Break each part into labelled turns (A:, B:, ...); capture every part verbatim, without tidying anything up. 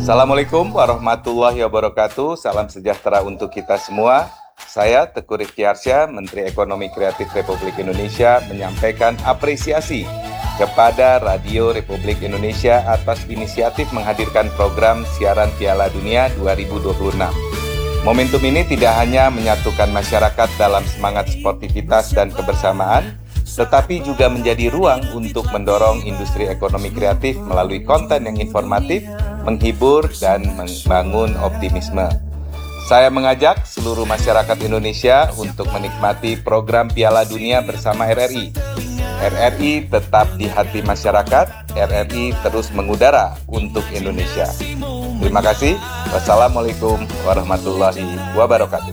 A: Assalamualaikum warahmatullahi wabarakatuh. Salam sejahtera untuk kita semua. Saya Teguh Rifki Arsya, Menteri Ekonomi Kreatif Republik Indonesia, menyampaikan apresiasi kepada Radio Republik Indonesia atas inisiatif menghadirkan program siaran Piala Dunia dua ribu dua puluh enam. Momentum ini tidak hanya menyatukan masyarakat dalam semangat sportivitas dan kebersamaan, tetapi juga menjadi ruang untuk mendorong industri ekonomi kreatif melalui konten yang informatif, menghibur, dan membangun optimisme. Saya mengajak seluruh masyarakat Indonesia untuk menikmati program Piala Dunia bersama R R I. R R I tetap di hati masyarakat, R R I terus mengudara untuk Indonesia. Terima kasih. Wassalamualaikum warahmatullahi wabarakatuh.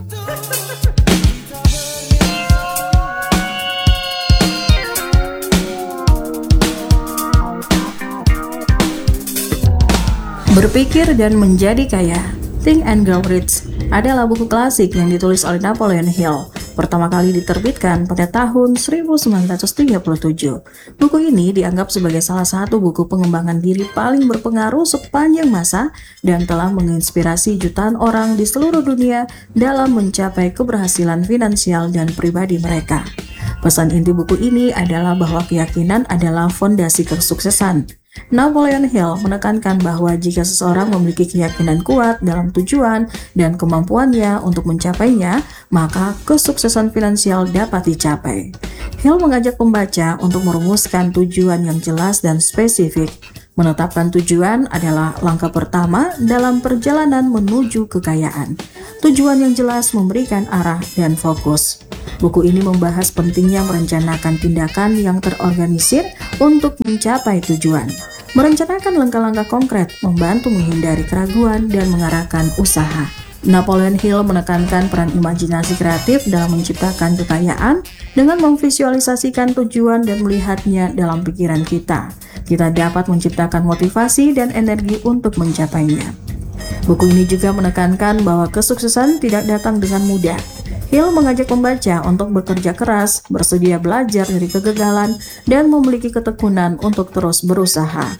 B: Berpikir dan menjadi kaya, Think and Grow Rich adalah buku klasik yang ditulis oleh Napoleon Hill. Pertama kali diterbitkan pada tahun seribu sembilan ratus tiga puluh tujuh. Buku ini dianggap sebagai salah satu buku pengembangan diri paling berpengaruh sepanjang masa dan telah menginspirasi jutaan orang di seluruh dunia dalam mencapai keberhasilan finansial dan pribadi mereka. Pesan inti buku ini adalah bahwa keyakinan adalah fondasi kesuksesan. Napoleon Hill menekankan bahwa jika seseorang memiliki keyakinan kuat dalam tujuan dan kemampuannya untuk mencapainya, maka kesuksesan finansial dapat dicapai. Hill mengajak pembaca untuk merumuskan tujuan yang jelas dan spesifik. Menetapkan tujuan adalah langkah pertama dalam perjalanan menuju kekayaan. Tujuan yang jelas memberikan arah dan fokus. Buku ini membahas pentingnya merencanakan tindakan yang terorganisir untuk mencapai tujuan. Merencanakan langkah-langkah konkret membantu menghindari keraguan dan mengarahkan usaha. Napoleon Hill menekankan peran imajinasi kreatif dalam menciptakan kekayaan dengan memvisualisasikan tujuan dan melihatnya dalam pikiran kita. Kita dapat menciptakan motivasi dan energi untuk mencapainya. Buku ini juga menekankan bahwa kesuksesan tidak datang dengan mudah. Hill mengajak pembaca untuk bekerja keras, bersedia belajar dari kegagalan, dan memiliki ketekunan untuk terus berusaha.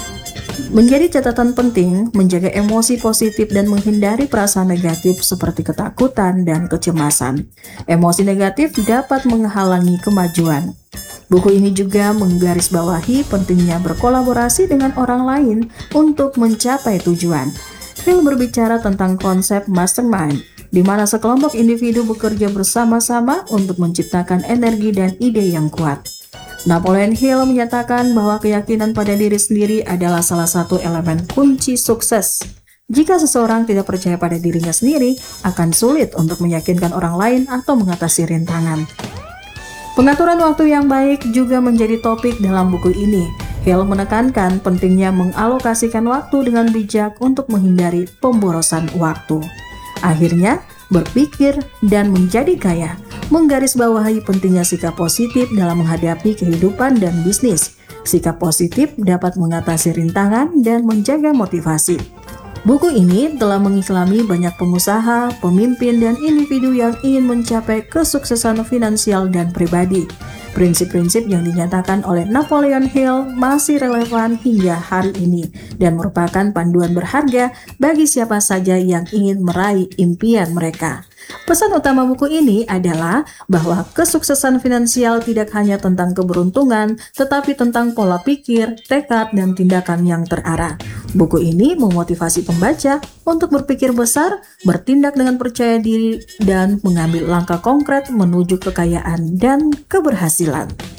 B: Menjadi catatan penting, menjaga emosi positif dan menghindari perasaan negatif seperti ketakutan dan kecemasan. Emosi negatif dapat menghalangi kemajuan. Buku ini juga menggarisbawahi pentingnya berkolaborasi dengan orang lain untuk mencapai tujuan. Hill berbicara tentang konsep mastermind, di mana sekelompok individu bekerja bersama-sama untuk menciptakan energi dan ide yang kuat. Napoleon Hill menyatakan bahwa keyakinan pada diri sendiri adalah salah satu elemen kunci sukses. Jika seseorang tidak percaya pada dirinya sendiri, akan sulit untuk meyakinkan orang lain atau mengatasi rintangan. Pengaturan waktu yang baik juga menjadi topik dalam buku ini. Hill menekankan pentingnya mengalokasikan waktu dengan bijak untuk menghindari pemborosan waktu. Akhirnya, berpikir dan menjadi kaya menggarisbawahi pentingnya sikap positif dalam menghadapi kehidupan dan bisnis. Sikap positif dapat mengatasi rintangan dan menjaga motivasi. Buku ini telah mengislami banyak pengusaha, pemimpin, dan individu yang ingin mencapai kesuksesan finansial dan pribadi. Prinsip-prinsip yang dinyatakan oleh Napoleon Hill masih relevan hingga hari ini dan merupakan panduan berharga bagi siapa saja yang ingin meraih impian mereka. Pesan utama buku ini adalah bahwa kesuksesan finansial tidak hanya tentang keberuntungan, tetapi tentang pola pikir, tekad, dan tindakan yang terarah. Buku ini memotivasi pembaca untuk berpikir besar, bertindak dengan percaya diri, dan mengambil langkah konkret menuju kekayaan dan keberhasilan.